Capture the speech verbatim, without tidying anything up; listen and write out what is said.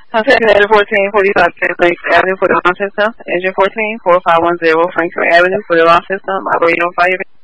Contact at fourteen forty-five Franklin Avenue for the alarm system. Engine fourteen four five one zero Franklin Avenue for the alarm system. Operating on fire.